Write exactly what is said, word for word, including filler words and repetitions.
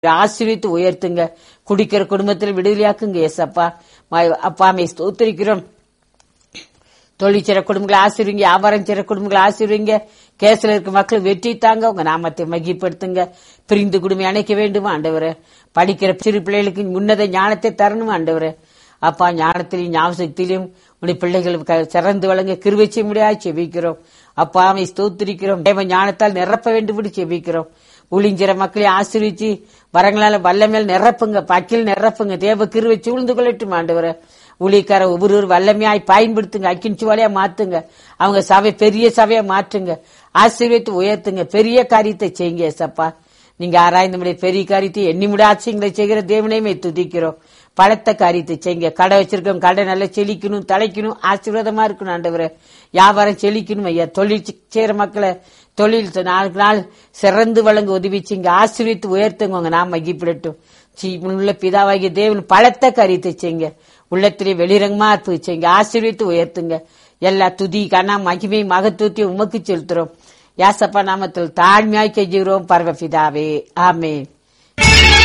ஆசீர்வித்து உயர்த்துங்க. குடிக்கிற குடும்பத்தில் விடுதலையாக்குங்க ஏசப்பா. அப்பாமை ஸ்தோத்திரிக்கிறோம். தொழில் செய்ற குடும்பங்களை ஆசீர்வீங்க, வியாபாரம் செய்ற குடும்பங்களை ஆசீர்வீங்க. கேஸ்ல இருக்க மக்கள் வெற்றி தாங்க, உங்க நாமத்தை மகிப்படுத்துங்க. பிரிந்து குடும்பம் அணைக்க வேண்டுமா ஆண்டவரே. படிக்கிற சிறு பிள்ளைகளுக்கு உன்னத ஞானத்தை தரணும் ஆண்டவரே. அப்பா, ஞானத்திலையும் ஞாபகத்திலையும் உடைய பிள்ளைகள் சிறந்து வழங்க கிருபை செய்ய முடியாது செபிக்கிறோம். அப்பா, அவை ஸ்தோத்திரிக்கிறோம். தேவ ஞானத்தால் நிரப்ப வேண்டும் செபிக்கிறோம். ஊழியர் மக்களை ஆசீர்வதிச்சு வரங்களால வல்லமேல் நிரப்புங்க, பக்கில் நிரப்புங்க. தேவ கிருபை சூழ்ந்து கொள்ளட்டும் ஆண்டவரே. ஊழியக்கார ஒவ்வொரு வல்லமையாய் பயன்படுத்துங்க, அக்கின் சுவாலையா மாத்துங்க. அவங்க சபை பெரிய சபையா மாற்றுங்க, ஆசீர்வதித்து உயர்த்துங்க. பெரிய காரியத்தை செய்யுங்க ஏசப்பா. நீங்க ஆராய்ந்து முடிய பெரிய காரியத்தை எண்ணி முடிய ஆட்சியங்களை செய்கிற தேவனையுமே துதிக்கிறோம். பலத்த காரியத்தை செய்யுங்க. கடை வச்சிருக்கோம், கடை நல்லா செழிக்கணும், தலைக்கணும், ஆசீர்வாதமா இருக்கணும் ஆண்டவரே. வியாபாரம் செழிக்கணும் ஐயா. தொழில் செய்யற மக்களை தொழில் நாளுக்கு நாள் சிறந்து வழங்க உதவிச்சிங்க, ஆசீர்வித்து உயர்த்துங்க. நாம் மகிப்பிடட்டும். உள்ள பிதாவாகிய தேவன் பலத்த காரியத்தை செய்யுங்க. உள்ளத்திலே வெளிரங்கமா இருப்பு செய்யுங்க, ஆசீர்வித்து உயர்த்துங்க. எல்லா துதி கனா மகிமை மகத்துவத்தையும் உமக்கு செலுத்துறோம். யாசப்பா நாமத்தில் தாழ்மையாய் கெஞ்சுகிறோம் பரமபிதாவே, ஆமென்.